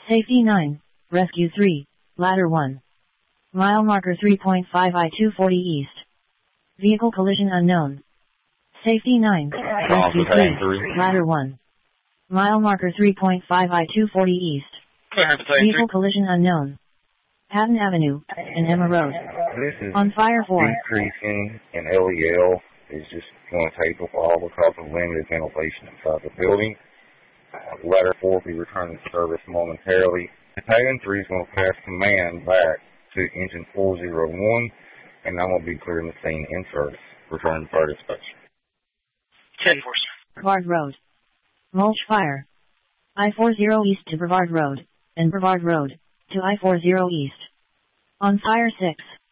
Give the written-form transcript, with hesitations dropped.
Safety 9, Rescue 3, Ladder 1. Mile marker 3.5 I-240 East. Vehicle collision unknown. Safety 9, Rescue 3, Ladder 1. Mile marker 3.5 I-240 East. Vehicle collision unknown. Patton Avenue, and Emma Road. This is on fire for decreasing in LEL. It's just going to take a while because of limited ventilation inside the building. Ladder 4 will be returning to service momentarily. Battalion 3 is going to pass command back to engine 401, and I'm going to be clearing the scene in service. Returning fire dispatch. 10-4, sir. Brevard Road. Mulch fire. I-40 east to Brevard Road, and Brevard Road to I-40 east. On fire 6.